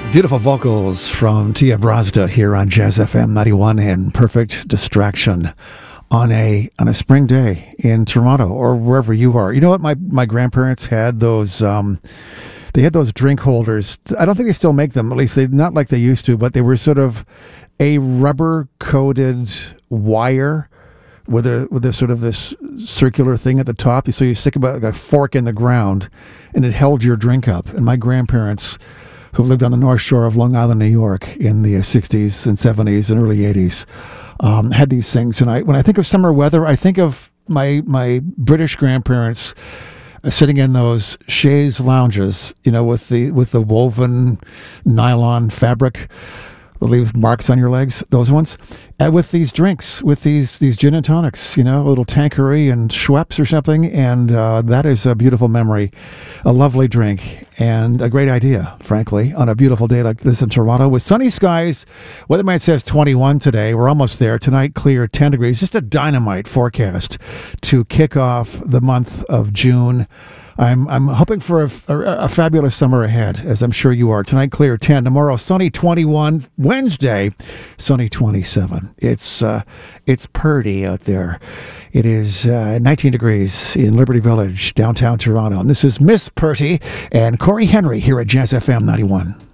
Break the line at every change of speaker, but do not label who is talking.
Beautiful vocals from Tia Brazda here on Jazz FM 91 and Perfect Distraction on a spring day in Toronto or wherever you are. You know what? My grandparents had those. They had those drink holders. I don't think they still make them. At least they not like they used to. But they were sort of a rubber coated wire with a sort of this circular thing at the top. So you stick about like a fork in the ground, and it held your drink up. And my grandparents, who lived on the North Shore of Long Island, New York in the 60s and 70s and early 80s, had these things. And when I think of summer weather, I think of my British grandparents sitting in those chaise lounges, with the woven nylon fabric that leaves marks on your legs, those ones, and with these drinks, with these gin and tonics, a little Tanqueray and Schweppes or something, and that is a beautiful memory, a lovely drink, and a great idea, frankly, on a beautiful day like this in Toronto with sunny skies. Weatherman says 21 today. We're almost there. Tonight, clear, 10 degrees. Just a dynamite forecast to kick off the month of June. I'm hoping for a fabulous summer ahead, as I'm sure you are. Tonight, clear 10. Tomorrow, sunny 21. Wednesday, sunny 27. It's purty out there. It is 19 degrees in Liberty Village, downtown Toronto. And this is Miss Purty and Corey Henry here at Jazz FM 91.